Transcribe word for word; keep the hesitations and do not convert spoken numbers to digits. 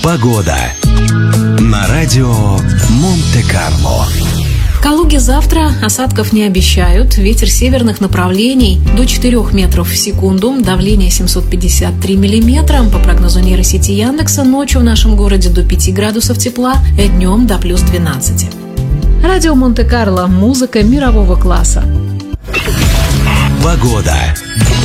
Погода на радио Монте-Карло. В Калуге завтра осадков не обещают. Ветер северных направлений до четырёх метров в секунду. Давление семьсот пятьдесят три миллиметра. По прогнозу нейросети Яндекса, ночью в нашем городе до пяти градусов тепла, а днем до плюс двенадцати. Радио Монте-Карло. Музыка мирового класса. Погода.